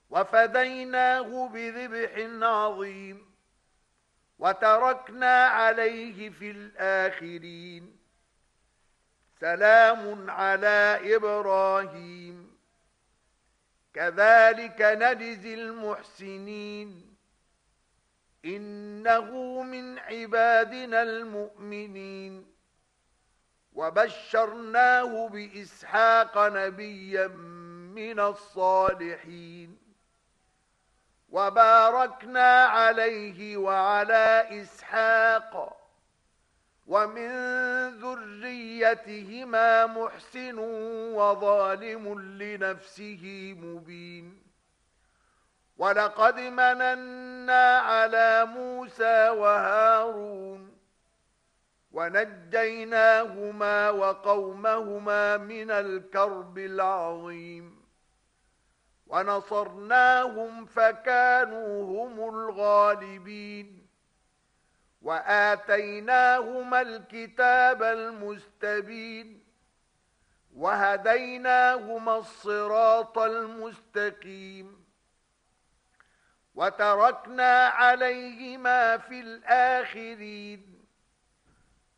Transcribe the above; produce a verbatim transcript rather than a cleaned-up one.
وفديناه بذبح عظيم وتركنا عليه في الآخرين سلام على إبراهيم كذلك نجزي المحسنين إنه من عبادنا المؤمنين وبشرناه بإسحاق نبيا من الصالحين وباركنا عليه وعلى إسحاق ومن ذريتهما محسن وظالم لنفسه مبين ولقد مننا على موسى وهارون ونجيناهما وقومهما من الكرب العظيم ونصرناهم فكانوا هم الغالبين وآتيناهما الكتاب المستبين وهديناهما الصراط المستقيم وتركنا عليهما في الآخرين